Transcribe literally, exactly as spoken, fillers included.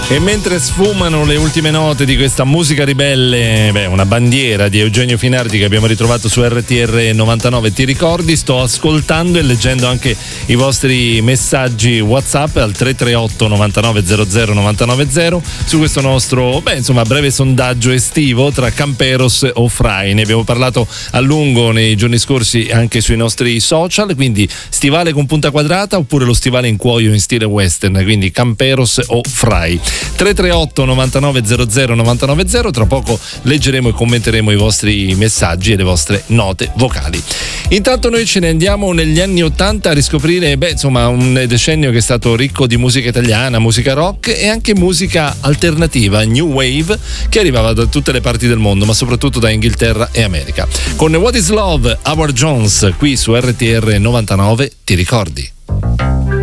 E mentre sfumano le ultime note di questa musica ribelle, beh, una bandiera di Eugenio Finardi che abbiamo ritrovato su R T R novantanove, ti ricordi? Sto ascoltando e leggendo anche i vostri messaggi WhatsApp al tre tre otto novantanove zero zero novantanove zero su questo nostro, beh, insomma, breve sondaggio estivo tra Camperos o Frai. Ne abbiamo parlato a lungo nei giorni scorsi anche sui nostri social, quindi stivale con punta quadrata oppure lo stivale in cuoio in stile western, quindi Camperos o Frai. tre tre otto novantanove zero zero novantanove zero, tra poco leggeremo e commenteremo i vostri messaggi e le vostre note vocali. Intanto noi ce ne andiamo negli anni ottanta a riscoprire, beh, insomma, un decennio che è stato ricco di musica italiana, musica rock e anche musica alternativa, new wave, che arrivava da tutte le parti del mondo, ma soprattutto da Inghilterra e America. Con What is Love, Howard Jones, qui su R T R novantanove, ti ricordi?